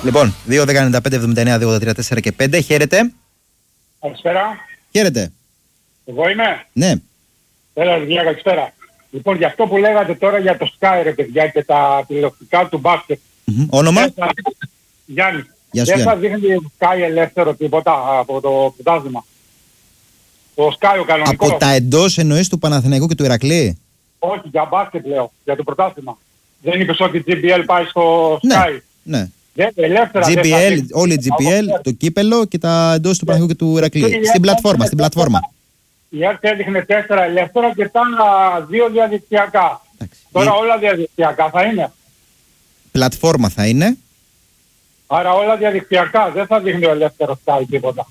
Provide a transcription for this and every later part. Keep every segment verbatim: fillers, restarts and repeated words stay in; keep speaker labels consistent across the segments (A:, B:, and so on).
A: Λοιπόν, δύο δέκα ενενήντα πέντε εβδομήντα εννέα δύο ογδόντα τρία τέσσερα και πέντε. Χαίρετε.
B: Καλησπέρα.
A: Χαίρετε.
B: Εγώ είμαι.
A: Ναι.
B: Έλα, παιδιά, καλησπέρα. Λοιπόν, για αυτό που λέγατε τώρα για το Sky, ρε παιδιά, και τα τηλεοπτικά του μπάσκετ.
A: Mm-hmm. Όνομα.
B: Θα... Γιάννη.
A: Γεια σου,
B: δεν θα δείχνει Sky ελεύθερο τίποτα από το πρωτάθλημα. Το Sky ο κανονικός.
A: Από τα εντός εννοείς του Παναθηναϊκού και του Ηρακλή.
B: Όχι, για μπάσκετ λέω, για το πρωτάθλημα. Δεν είπες ότι η τζι μπι ελ πάει στο Sky.
A: Ναι, ναι.
B: Δεν, ελεύθερα,
A: τζι μπι ελ,
B: δεν
A: όλη η τζι μπι ελ, το κύπελο και τα εντός του Παναθηναϊκού και του Ηρακλή. Στην πλατφόρμα, στην πλατφόρμα.
B: Η ΕΡΤ έδειχνε τέσσερα ελεύθερα και τα δύο διαδικτυακά.
A: Εντάξει.
B: Τώρα
A: η...
B: όλα διαδικτυακά θα είναι.
A: Πλατφόρμα θα είναι.
B: Άρα όλα διαδικτυακά, δεν θα δείχνει ο ελεύθερος Sky τίποτα.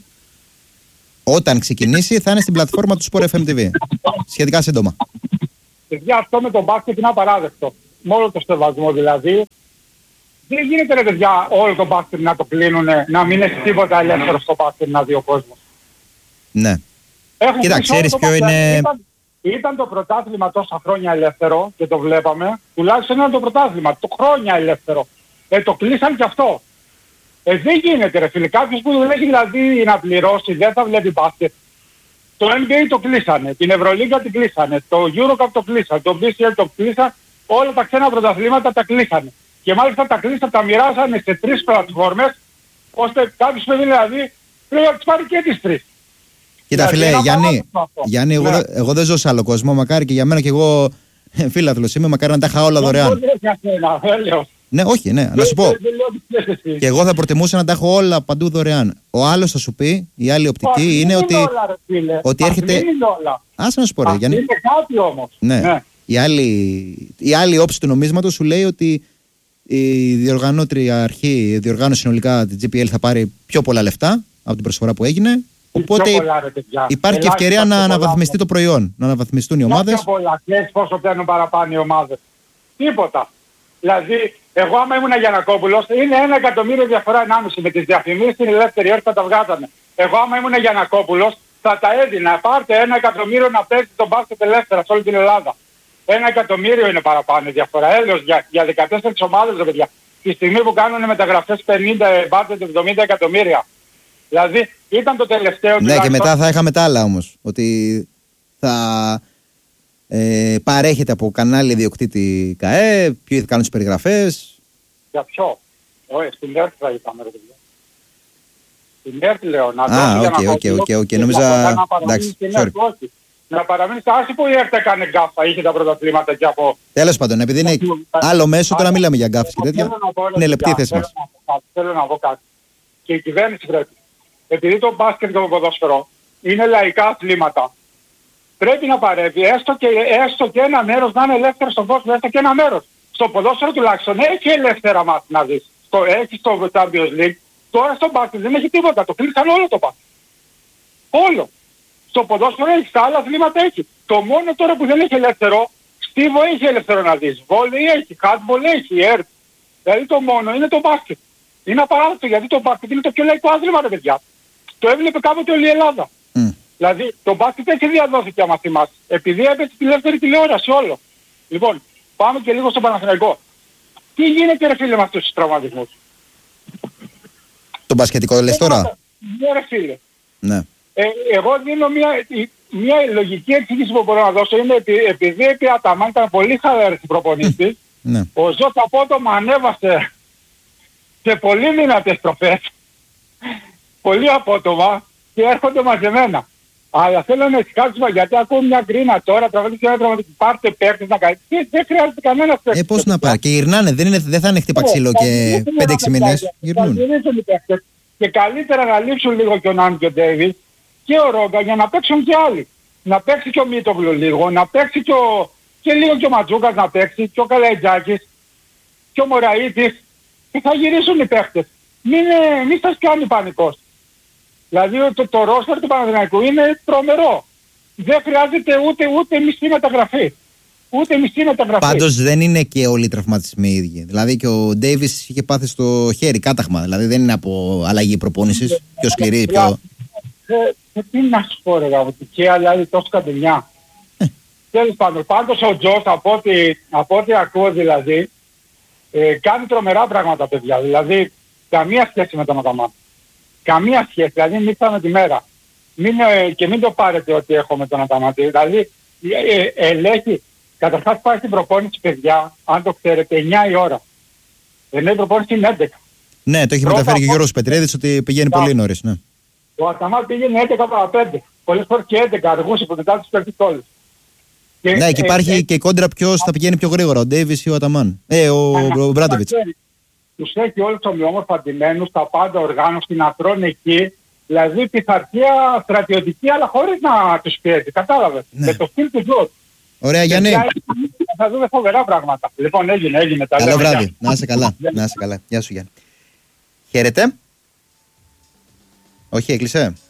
A: Όταν ξεκινήσει θα είναι στην πλατφόρμα του Sport εφ εμ τι βι. Σχετικά σύντομα.
B: Παιδιά, αυτό με τον μπάσκετ είναι απαράδεκτο. Με όλο το σεβασμό δηλαδή. Δεν γίνεται ρε παιδιά όλο το μπάσκετ να το κλείνουν, να μην έχει τίποτα ελεύθερο στο μπάσκετ να δει ο κόσμος.
A: Ναι.
B: Έχουν
A: Κοίτα, ξέρεις ποιο είναι...
B: Ήταν, ήταν το πρωτάθλημα τόσα χρόνια ελεύθερο και το βλέπαμε. Τουλάχιστον ήταν το πρωτάθλημα, το χρόνια ελεύθερο. Ε, το κλείσαν και αυτό. Ε, δεν γίνεται ρε φίλε. Κάποιος που δεν έχει δηλαδή να πληρώσει, δεν θα βλέπει μπάσκετ. Το εν μπι έι το κλείσανε, την Ευρωλίγκα την κλείσανε, το EuroCup το κλείσανε, το μπι σι ελ το κλείσανε, όλα τα ξένα πρωταθλήματα τα κλείσανε. Και μάλιστα τα κλείσανε, τα μοιράσανε σε τρεις πλατφόρμες, ώστε κάποιος παιδί δηλαδή πρέπει να τις πάρει και τις τρεις.
A: Κοίτα φίλε, Γιάννη, Γιάννη εγώ, ναι. εγώ δεν ζω σε άλλο κόσμο, μακάρι και για μένα και εγώ φίλαθλος είμαι, μακάρι να τα είχα όλα δωρεάν. Ναι, όχι, ναι, να σου πω. Και εγώ θα προτιμούσα να τα έχω όλα παντού δωρεάν. Ο άλλος θα σου πει, η άλλη οπτική είναι ότι,
B: όλα, ρε,
A: ότι έρχεται. Άσε να σου πω, ρε Γιάννη.
B: Είναι κάτι όμως.
A: Ναι. Ναι. Η, άλλη, η άλλη όψη του νομίσματος σου λέει ότι η διοργανώτρια αρχή, η διοργάνωση συνολικά τη τζι πι ελ θα πάρει πιο πολλά λεφτά από την προσφορά που έγινε. Οπότε πολλά, ρε, υπάρχει και ευκαιρία να αναβαθμιστεί το προϊόν, να αναβαθμιστούν οι ομάδες.
B: Πιο πολλά, ξέρεις πόσο παίρνουν παραπάνω οι ομάδες. Τίποτα. Δηλαδή, εγώ άμα ήμουν Γιαννακόπουλος, είναι ένα εκατομμύριο διαφορά ενάμιση με τις διαφημίσεις στην ελεύθερη ΕΡΤ θα τα βγάζανε. Εγώ άμα ήμουν Γιαννακόπουλος, θα τα έδινα. Πάρτε ένα εκατομμύριο να παίξει τον μπάσκετ ελεύθερα σε όλη την Ελλάδα. Ένα εκατομμύριο είναι παραπάνω η διαφορά. Έλεος για, για δεκατέσσερις ομάδες, ρε παιδιά. Τη στιγμή που κάνουν μεταγραφές πενήντα, μπάσκετ εβδομήντα εκατομμύρια. Δηλαδή, ήταν το τελευταίο...
A: Ναι, και μετά θα είχαμε τα άλλα όμως. Ότι θα... Ε, παρέχεται από κανάλι ιδιοκτήτη ΚΑΕ, ποιοι θα κάνουν τις περιγραφές.
B: Για ποιο? Όχι, στην ΕΡΤ θα είπαμε, ρε παιδιά. Στην ΕΡΤ λέω, να
A: Α, οκ, οκ, οκ, οκ, νόμιζα... Εντάξει, sorry.
B: Να παραμείνει στα άση που η ΕΡΤ έκανε γκάφα, είχε τα πρωταθλήματα και από...
A: Τέλος πάντων, επειδή είναι άλλο μέσο, τώρα μιλάμε για γκάφες και τέτοια, είναι λεπτή θέση μας.
B: Θέλω να πω κάτι. Και η κυβέρνηση πρέπει, επειδή το μπάσκετ και το ποδόσφαιρο είναι λαϊκά αθλήματα, πρέπει να παρεύει έστω και, έστω και ένα μέρος να είναι ελεύθερο στον κόσμο, έστω και ένα μέρος. Στο ποδόσφαιρο τουλάχιστον έχει ελεύθερα μάτια να δεις. Στο, έχει στο Champions League. Τώρα στο μπάσκετ δεν έχει τίποτα. Το κλείσαν όλο το μπάσκετ. Όλο. Στο ποδόσφαιρο έχει, στα άλλα αθλήματα έχει. Το μόνο τώρα που δεν έχει ελεύθερο, στίβο έχει ελεύθερο να δεις. Βόλεϊ έχει, handball έχει, ΕΡΤ. Δηλαδή το μόνο είναι το μπάσκετ. Είναι απαράδεκτο γιατί το μπάσκετ είναι το πιο λαϊκό άθλημα, ρε παιδιά. Το έβλεπε κάποτε όλη η Ελλάδα. Mm. Δηλαδή το μπάσκετ έχει διαδόθηκε άμα θυμάσαι. Επειδή έπαιξε τη ελεύθερη τηλεόραση όλο. Λοιπόν, πάμε και λίγο στο Παναθηναϊκό. Τι γίνεται ρε φίλε με αυτούς τους τραυματισμούς?
A: Το μπασκετικό λες τώρα?
B: Ναι ρε φίλε.
A: Ναι.
B: Ε, εγώ δίνω μια, μια λογική εξήγηση που μπορώ να δώσω. Είναι επει, επειδή επί Αταμάν ήταν πολύ χαλαρής προπονητής.
A: Ναι.
B: Ο Ζος απότομα ανέβασε σε πολύ δυνατές τροφές. Πολύ απότομα και έρχονται μαζεμένα. Αλλά θέλω να εξηγάσουμε γιατί ακούω μια γκρίνα τώρα, τραβήξει ένα τραυματικό. Πάρτε παίκτες να κάνει. Δεν χρειάζεται κανένα παίκτη.
A: Ε, πώς να πάρει. Και γυρνάνε, δεν, είναι, δεν θα είναι χτύπα ξύλο και πέντε έξι μήνες. Γυρνούν.
B: Και καλύτερα να λείψουν λίγο και ο Νάν και ο Ντέιβις και ο Ρόγκα για να παίξουν και άλλοι. Να παίξει και ο Μίτογλου λίγο, να παίξει και, ο, και λίγο και ο Ματζούκας να παίξει, και ο Καλαϊτζάκης και ο Μωραΐτης. Και θα γυρίσουν οι παίκτες. Μην, μην σας κάνει πανικός. Δηλαδή το, το ρόστερ του Παναθηναϊκού είναι τρομερό. Δεν χρειάζεται ούτε, ούτε μισή μεταγραφή. Ούτε μισή μεταγραφή.
A: Πάντως δεν είναι και όλοι οι τραυματισμοί οι ίδιοι. Δηλαδή και ο Ντέιβις είχε πάθει στο χέρι κάταχμα. Δηλαδή δεν είναι από αλλαγή προπόνησης. Πιο σκληρή, πιο...
B: Ε, τι να σου πω ρε γάβοτη. Και αλλάζει τόσο κατεμιά. Τέλος πάντων. Πάντως ο Τζος από ό,τι ακούω δηλαδή ε, κάνει τρομερά πράγματα παιδιά. Δηλαδή Καμία σχέση με τον Αταμάν. Καμία σχέση. Δηλαδή νύχτα με τη μέρα. Μην, ε, και μην το πάρετε ότι έχω με τον Αταμάν. Δηλαδή ε, ε, ελέγχει. Καταρχάς πάει στην προπόνηση, παιδιά, αν το ξέρετε, εννιά η ώρα. Ενώ η προπόνηση είναι έντεκα.
A: Ναι, το έχει Πρώτα μεταφέρει και ο Γιώργος Πετρέδης ότι πηγαίνει yeah. πολύ νωρίς. Ναι.
B: Ο Αταμάν πήγαινε έντεκα παρά πέντε. Πολλές φορές και έντεκα αργούσε που μετά τους παίρνει όλους.
A: Και, ναι, και υπάρχει ε, και η κόντρα ποιος θα πηγαίνει πιο γρήγορα, ο Ντέιβις ή ο Αταμάν. Ε, ο, ο Μπράντοβιτς.
B: Τους έχει όλους ομοιόμορφα ντυμένους, τα πάντα οργάνωση, να τρώνε εκεί. Δηλαδή πειθαρχία στρατιωτική, αλλά χωρίς να τους πιέζει. Κατάλαβες. Ναι. Με το στυλ του ζώου.
A: Ωραία, Γιάννη.
B: Θα δούμε φοβερά πράγματα. Λοιπόν, έγινε, έγινε.
A: Καλό βράδυ. Να είσαι καλά. Να είσαι καλά. Γεια σου, Γιάννη. Χαίρετε. Όχι, έκλεισε.